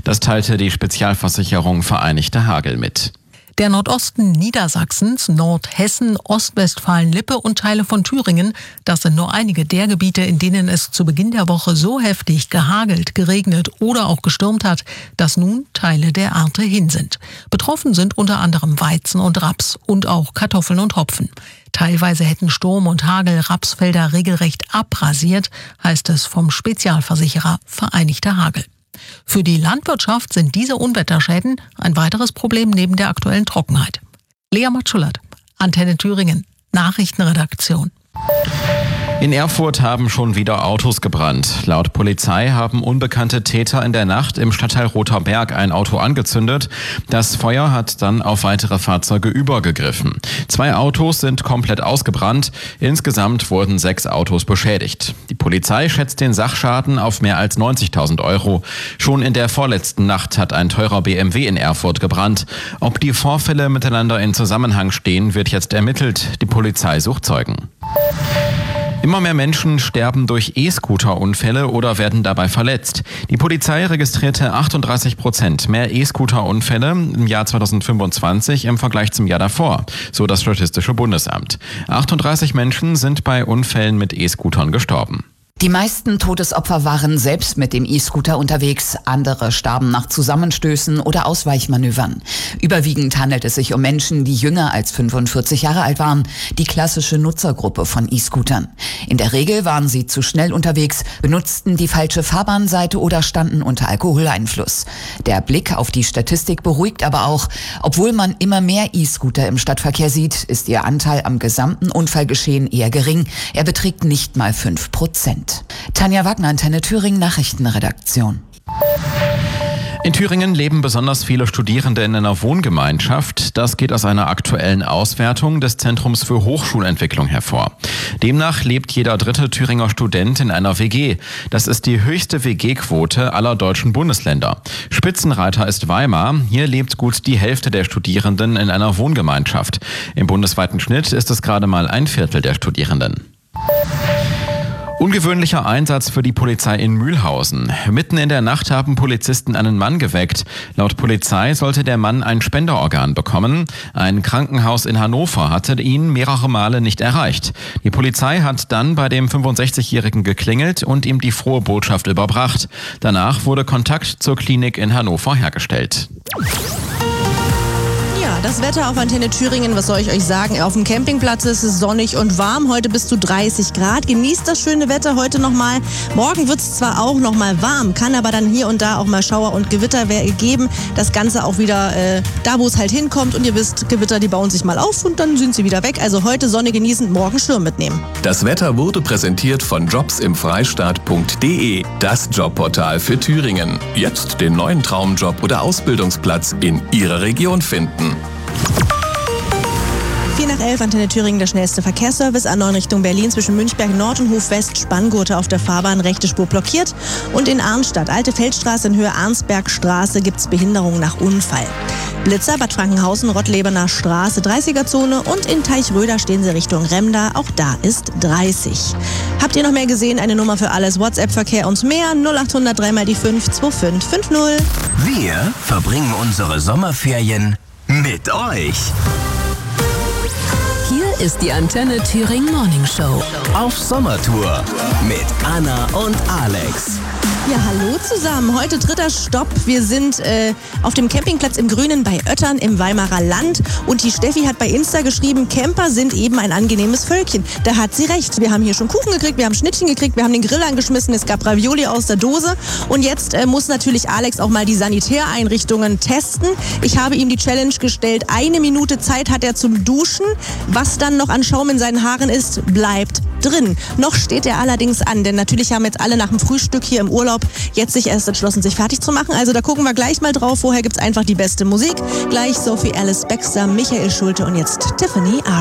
Das teilte die Spezialversicherung Vereinigte Hagel mit. Der Nordosten Niedersachsens, Nordhessen, Ostwestfalen-Lippe und Teile von Thüringen, das sind nur einige der Gebiete, in denen es zu Beginn der Woche so heftig gehagelt, geregnet oder auch gestürmt hat, dass nun Teile der Ernte hin sind. Betroffen sind unter anderem Weizen und Raps und auch Kartoffeln und Hopfen. Teilweise hätten Sturm und Hagel Rapsfelder regelrecht abrasiert, heißt es vom Spezialversicherer Vereinigte Hagel. Für die Landwirtschaft sind diese Unwetterschäden ein weiteres Problem neben der aktuellen Trockenheit. Lea Matschullert, Antenne Thüringen, Nachrichtenredaktion. In Erfurt haben schon wieder Autos gebrannt. Laut Polizei haben unbekannte Täter in der Nacht im Stadtteil Roter Berg ein Auto angezündet. Das Feuer hat dann auf weitere Fahrzeuge übergegriffen. 2 Autos sind komplett ausgebrannt. Insgesamt wurden 6 Autos beschädigt. Die Polizei schätzt den Sachschaden auf mehr als 90.000 €. Schon in der vorletzten Nacht hat ein teurer BMW in Erfurt gebrannt. Ob die Vorfälle miteinander in Zusammenhang stehen, wird jetzt ermittelt. Die Polizei sucht Zeugen. Immer mehr Menschen sterben durch E-Scooter-Unfälle oder werden dabei verletzt. Die Polizei registrierte 38% mehr E-Scooter-Unfälle im Jahr 2025 im Vergleich zum Jahr davor, so das Statistische Bundesamt. 38 Menschen sind bei Unfällen mit E-Scootern gestorben. Die meisten Todesopfer waren selbst mit dem E-Scooter unterwegs. Andere starben nach Zusammenstößen oder Ausweichmanövern. Überwiegend handelt es sich um Menschen, die jünger als 45 Jahre alt waren. Die klassische Nutzergruppe von E-Scootern. In der Regel waren sie zu schnell unterwegs, benutzten die falsche Fahrbahnseite oder standen unter Alkoholeinfluss. Der Blick auf die Statistik beruhigt aber auch. Obwohl man immer mehr E-Scooter im Stadtverkehr sieht, ist ihr Anteil am gesamten Unfallgeschehen eher gering. Er beträgt nicht mal 5%. Tanja Wagner, Antenne Thüringen, Nachrichtenredaktion. In Thüringen leben besonders viele Studierende in einer Wohngemeinschaft. Das geht aus einer aktuellen Auswertung des Zentrums für Hochschulentwicklung hervor. Demnach lebt jeder 3. Thüringer Student in einer WG. Das ist die höchste WG-Quote aller deutschen Bundesländer. Spitzenreiter ist Weimar. Hier lebt gut die Hälfte der Studierenden in einer Wohngemeinschaft. Im bundesweiten Schnitt ist es gerade mal 1/4 der Studierenden. Ungewöhnlicher Einsatz für die Polizei in Mühlhausen. Mitten in der Nacht haben Polizisten einen Mann geweckt. Laut Polizei sollte der Mann ein Spenderorgan bekommen. Ein Krankenhaus in Hannover hatte ihn mehrere Male nicht erreicht. Die Polizei hat dann bei dem 65-Jährigen geklingelt und ihm die frohe Botschaft überbracht. Danach wurde Kontakt zur Klinik in Hannover hergestellt. Das Wetter auf Antenne Thüringen, was soll ich euch sagen? Auf dem Campingplatz ist es sonnig und warm, heute bis zu 30 Grad. Genießt das schöne Wetter heute nochmal. Morgen wird es zwar auch nochmal warm, kann aber dann hier und da auch mal Schauer und Gewitter geben. Das Ganze auch wieder da, wo es halt hinkommt. Und ihr wisst, Gewitter, die bauen sich mal auf und dann sind sie wieder weg. Also heute Sonne genießen, morgen Schirm mitnehmen. Das Wetter wurde präsentiert von jobsimfreistaat.de, das Jobportal für Thüringen. Jetzt den neuen Traumjob oder Ausbildungsplatz in Ihrer Region finden. 10:04, Antenne Thüringen, der schnellste Verkehrsservice. A9 Richtung Berlin zwischen Münchberg Nord und Hof West, Spanngurte auf der Fahrbahn, rechte Spur blockiert. Und in Arnstadt, Alte Feldstraße in Höhe Arnsbergstraße, gibt's Behinderung nach Unfall. Blitzer, Bad Frankenhausen, Rottlebener Straße, 30er-Zone und in Teichröder stehen sie Richtung Remda, auch da ist 30. Habt ihr noch mehr gesehen? Eine Nummer für alles, WhatsApp-Verkehr und mehr, 0800 3 mal die 5 2550. Wir verbringen unsere Sommerferien mit euch. Hier ist die Antenne Thüringen Morning Show. Auf Sommertour mit Anna und Alex. Ja, hallo zusammen. Heute dritter Stopp. Wir sind auf dem Campingplatz im Grünen bei Oettern im Weimarer Land. Und die Steffi hat bei Insta geschrieben, Camper sind eben ein angenehmes Völkchen. Da hat sie recht. Wir haben hier schon Kuchen gekriegt, wir haben Schnittchen gekriegt, wir haben den Grill angeschmissen, es gab Ravioli aus der Dose. Und jetzt muss natürlich Alex auch mal die Sanitäreinrichtungen testen. Ich habe ihm die Challenge gestellt, 1 Minute Zeit hat er zum Duschen. Was dann noch an Schaum in seinen Haaren ist, bleibt drin. Noch steht er allerdings an, denn natürlich haben jetzt alle nach dem Frühstück hier im Urlaub jetzt sich erst entschlossen, sich fertig zu machen. Also da gucken wir gleich mal drauf. Vorher gibt's einfach die beste Musik. Gleich Sophie Alice Baxter, Michael Schulte und jetzt Tiffany R.